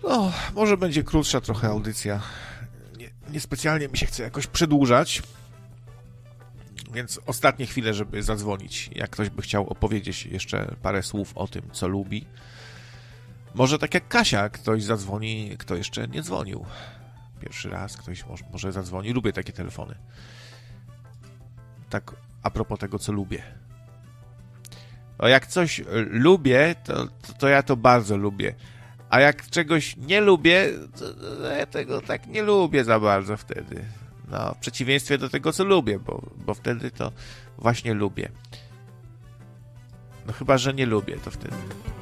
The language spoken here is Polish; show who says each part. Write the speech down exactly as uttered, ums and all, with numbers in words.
Speaker 1: No, może będzie krótsza trochę audycja. Nie, niespecjalnie mi się chce jakoś przedłużać. Więc ostatnie chwile, żeby zadzwonić. Jak ktoś by chciał opowiedzieć jeszcze parę słów o tym, co lubi. Może tak jak Kasia, ktoś zadzwoni, kto jeszcze nie dzwonił. Pierwszy raz ktoś może, może zadzwoni. Lubię takie telefony. Tak a propos tego, co lubię. O, jak coś lubię, to, to, to ja to bardzo lubię. A jak czegoś nie lubię, to, to ja tego tak nie lubię za bardzo wtedy. No, w przeciwieństwie do tego, co lubię, bo, bo wtedy to właśnie lubię. No chyba, że nie lubię, to wtedy